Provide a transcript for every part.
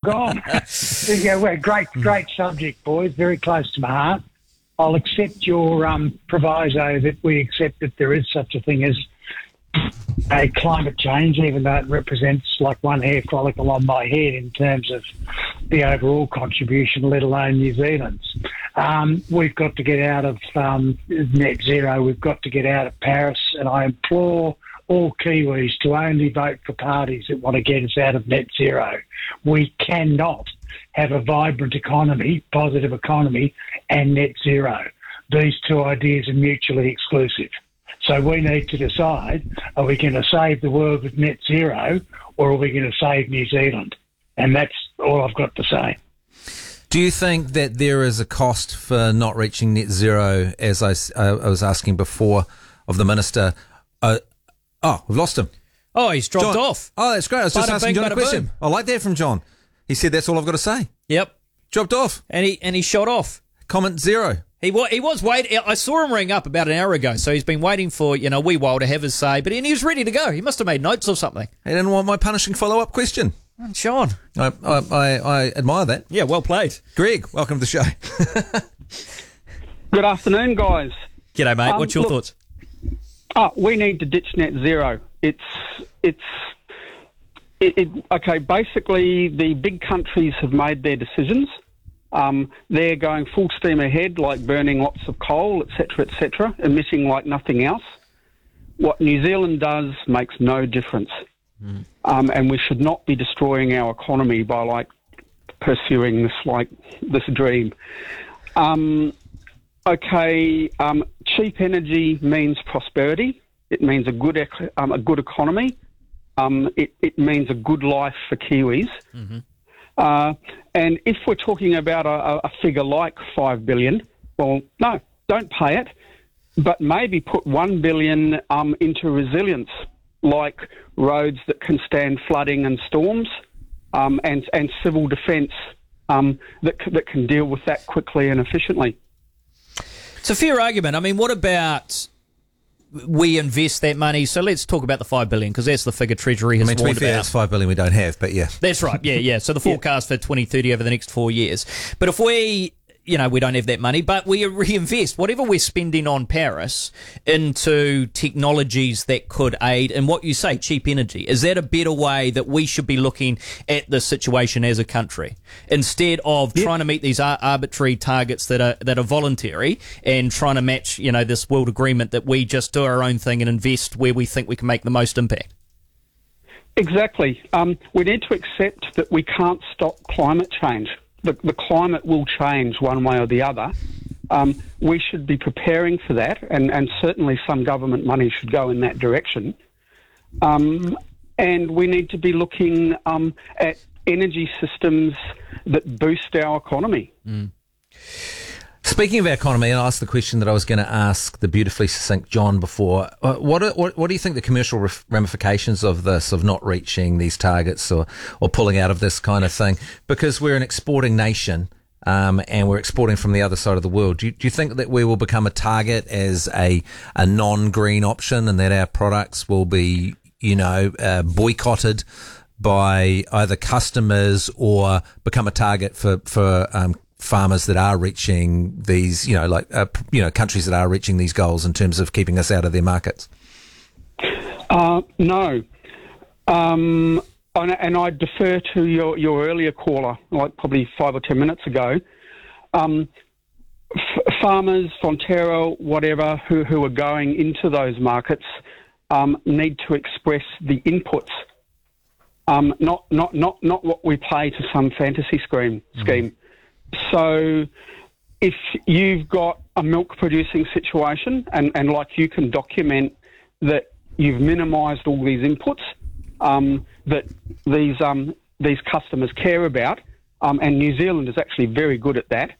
gone. Yeah, well, great subject, boys. Very close to my heart. I'll accept your proviso that we accept that there is such a thing as a climate change, even though it represents like one hair follicle on my head in terms of the overall contribution, let alone New Zealand's. We've got to get out of net zero. We've got to get out of Paris, and I implore all Kiwis to only vote for parties that want to get us out of net zero. We cannot have a vibrant economy, positive economy, and net zero. These two ideas are mutually exclusive. So we need to decide, are we going to save the world with net zero, or are we going to save New Zealand? And that's all I've got to say. Do you think that there is a cost for not reaching net zero, as I was asking before of the Minister? We've lost him. Oh, he's dropped John. off. Oh, that's great. I was just Bada asking bing, John a bada question. boom. I like that from John. He said that's all I've got to say. Yep. Dropped off. And he shot off. Comment zero. He was waiting. I saw him ring up about an hour ago, so he's been waiting for, a wee while to have his say, but he was ready to go. He must have made notes or something. He didn't want my punishing follow-up question. Sean. I admire that. Yeah, well played. Greg, welcome to the show. Good afternoon, guys. G'day, mate. What's your thoughts? We need to ditch net zero. Okay, basically the big countries have made their decisions. They're going full steam ahead, like burning lots of coal, etc., emitting like nothing else. What New Zealand does makes no difference. And we should not be destroying our economy by pursuing this dream. Cheap energy means prosperity. It means a good economy. It means a good life for Kiwis. Mm-hmm. And if we're talking about a figure like $5 billion, well, no, don't pay it, but maybe put $1 billion into resilience, like roads that can stand flooding and storms, and civil defence that can deal with that quickly and efficiently. It's a fair argument. I mean, what about we invest that money? So let's talk about the $5 billion, because that's the figure Treasury has warned about. To be fair, it's $5 billion we don't have, but yeah. That's right, yeah. So the forecast for 2030 over the next 4 years. But if we don't have that money, but we reinvest whatever we're spending on Paris into technologies that could aid in what you say, cheap energy. Is that a better way that we should be looking at the situation as a country, instead of trying to meet these arbitrary targets that are voluntary and trying to match, this world agreement that we just do our own thing and invest where we think we can make the most impact? Exactly. We need to accept that we can't stop climate change. The climate will change one way or the other. We should be preparing for that, and certainly some government money should go in that direction. And we need to be looking at energy systems that boost our economy. Mm. Speaking of our economy, I asked the question that I was going to ask the beautifully succinct John before. What do you think the commercial ramifications of this, of not reaching these targets or pulling out of this kind of thing? Because we're an exporting nation, and we're exporting from the other side of the world. Do you think that we will become a target as a non-green option, and that our products will be, boycotted by either customers or become a target for farmers that are reaching these, countries that are reaching these goals in terms of keeping us out of their markets? No. And I defer to your earlier caller, like probably 5 or 10 minutes ago. Farmers, Fonterra, whatever, who are going into those markets need to express the inputs, not what we pay to some fantasy scheme. So if you've got a milk producing situation and you can document that you've minimised all these inputs that these customers care about, and New Zealand is actually very good at that,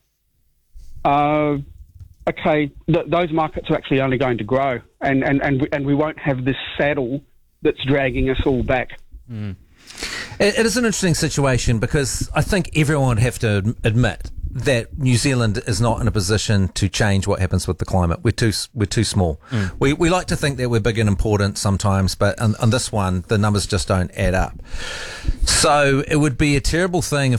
those markets are actually only going to grow, and we won't have this saddle that's dragging us all back. Mm. It is an interesting situation, because I think everyone would have to admit that New Zealand is not in a position to change what happens with the climate. We're too small. Mm. We like to think that we're big and important sometimes, but on this one, the numbers just don't add up. So it would be a terrible thing